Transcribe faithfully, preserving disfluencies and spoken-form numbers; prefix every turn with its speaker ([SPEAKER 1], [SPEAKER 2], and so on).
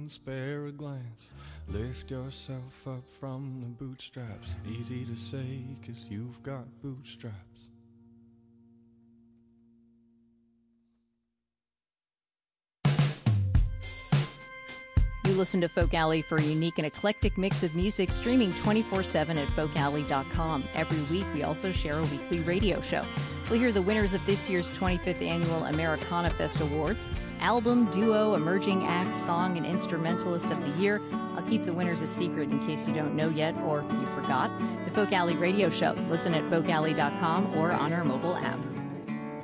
[SPEAKER 1] and spare a glance. Lift yourself up from the bootstraps. Easy to say, 'cause you've got bootstraps.
[SPEAKER 2] You listen to Folk Alley for a unique and eclectic mix of music, streaming twenty-four seven at folk alley dot com. Every week, we also share a weekly radio show. We'll hear the winners of this year's twenty-fifth Annual Americana Fest Awards, album, duo, emerging act, song, and instrumentalist of the year. I'll keep the winners a secret in case you don't know yet or you forgot. The Folk Alley Radio Show. Listen at folk alley dot com or on our mobile app.